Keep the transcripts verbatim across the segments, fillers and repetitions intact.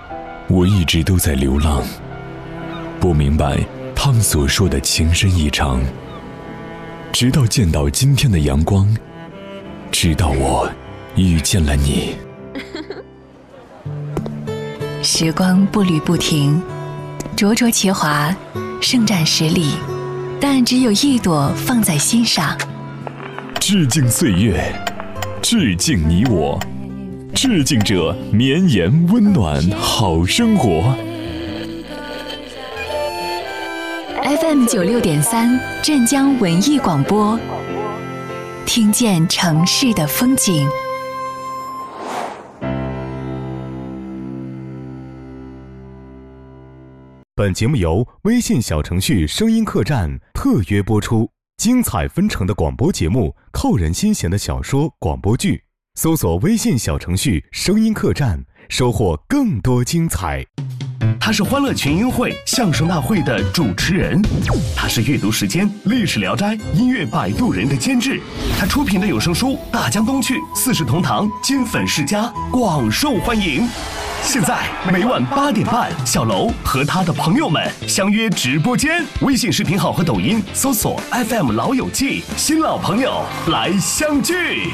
我一直都在流浪，不明白他们所说的情深意长，直到见到今天的阳光，直到我遇见了你。 时光步履不停，灼灼其华，盛展十里，但只有一朵放在心上。 致敬岁月，致敬你我，致敬这绵延温暖好生活。 F M 九六点三，镇江文艺广播，听见城市的风景。 本节目由微信小程序声音客栈特约播出，精彩纷呈的广播节目，扣人心弦的小说、广播剧，搜索微信小程序声音客栈，收获更多精彩。 他是欢乐群英会相声大会的主持人，他是阅读时间历史聊斋音乐摆渡人的监制，他出品的有声书《大江东去》《四世同堂》《金粉世家》广受欢迎。现在每晚八点半，小楼和他的朋友们相约直播间，微信视频号和抖音搜索 F M 老友记，新老朋友来相聚。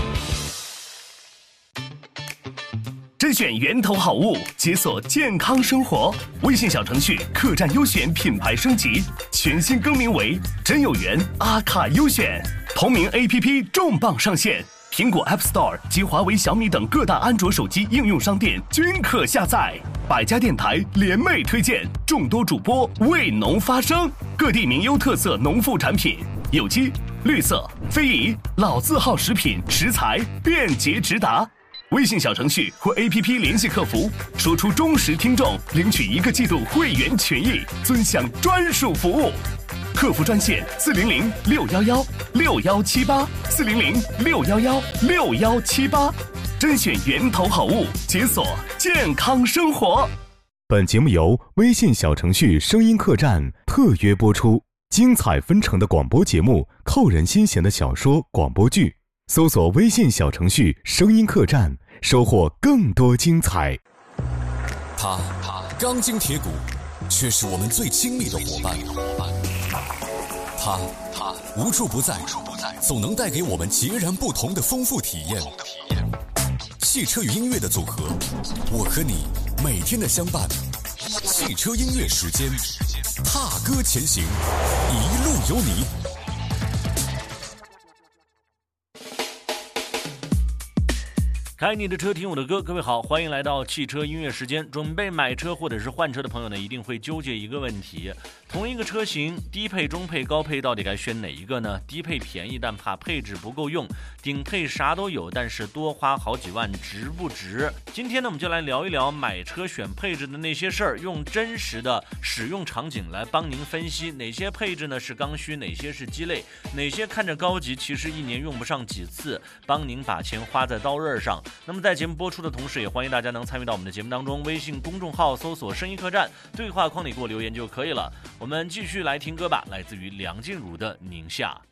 甄选源头好物，解锁健康生活。微信小程序客栈优选品牌升级，全新更名为真有缘阿卡优选。同名 A P P 重磅上线，苹果 App Store 及华为、小米等各大安卓手机应用商店均可下载。百家电台联袂推荐，众多主播为农发声，各地名优特色农副产品，有机、绿色、非遗、老字号食品食材便捷直达。微信小程序或 A P P 联系客服，说出忠实听众，领取一个季度会员权益，尊享专属服务。客服专线四零零六幺幺六幺七八四零零六幺幺六幺七八，甄选源头好物，解锁健康生活。 本节目由微信小程序声音客栈特约播出，精彩纷呈的广播节目，扣人心弦的小说、广播剧，搜索微信小程序声音客栈，收获更多精彩。 他钢筋铁骨，却是我们最亲密的伙伴。他无处不在，总能带给我们截然不同的丰富体验。汽车与音乐的组合，我和你每天的相伴。汽车音乐时间，踏歌前行，一路有你。 开你的车，听我的歌。各位好，欢迎来到汽车音乐时间。准备买车或者是换车的朋友呢，一定会纠结一个问题：同一个车型，低配、中配、高配，到底该选哪一个呢？低配便宜，但怕配置不够用；顶配啥都有，但是多花好几万，值不值？今天呢，我们就来聊一聊买车选配置的那些事儿，用真实的使用场景来帮您分析哪些配置呢是刚需，哪些是鸡肋，哪些看着高级，其实一年用不上几次，帮您把钱花在刀刃上。那么在节目播出的同时，也欢迎大家能参与到我们的节目当中，微信公众号搜索声音客栈，对话框里给我留言就可以了。我们继续来听歌吧，来自于梁静茹的宁夏。